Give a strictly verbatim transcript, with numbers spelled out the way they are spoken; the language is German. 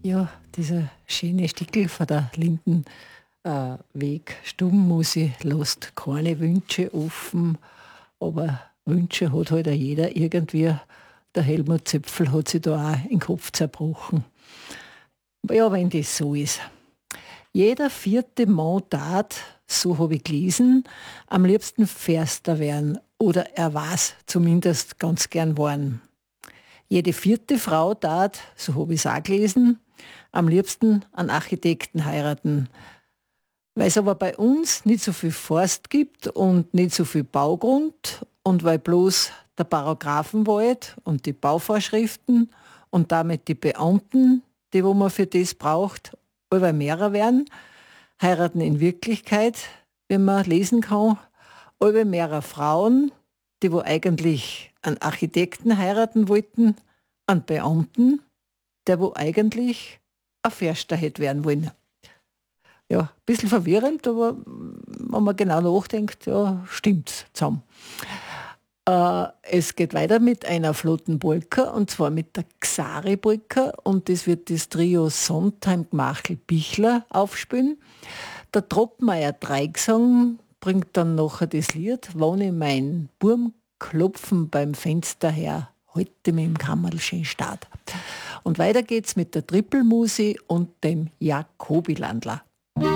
Ja, dieser schöne Stickel von der Linden äh, Weg. Stummmusik lässt keine Wünsche offen, aber Wünsche hat halt auch jeder irgendwie. Der Helmut Zöpfel hat sich da auch den Kopf zerbrochen. Ja, wenn das so ist. Jeder vierte Mann tat, so habe ich gelesen, am liebsten Förster werden oder er war's zumindest ganz gern worden. Jede vierte Frau tat, so habe ich es auch gelesen, am liebsten einen Architekten heiraten. Weil es aber bei uns nicht so viel Forst gibt und nicht so viel Baugrund und weil bloß der Paragraphenwald und die Bauvorschriften und damit die Beamten, die wo man für das braucht, alle mehrer werden, heiraten in Wirklichkeit, wenn man lesen kann, alle mehrer Frauen, die wo eigentlich einen Architekten heiraten wollten, einen Beamten, der wo eigentlich ein Förster hätte werden wollen. Ja, ein bisschen verwirrend, aber wenn man genau nachdenkt, ja, stimmt's zusammen. Äh, es geht weiter mit einer flotten Polka, und zwar mit der Xari-Polka, und das wird das Trio Sondheim Gmachel Bichler aufspielen. Der Troppmeier Dreigesang bringt dann nachher das Lied „Wann ich mein Burm klopfen beim Fenster her, heute mit dem Kammerl schön Start." Und weiter geht's mit der Trippelmusi und dem Jakobilandler.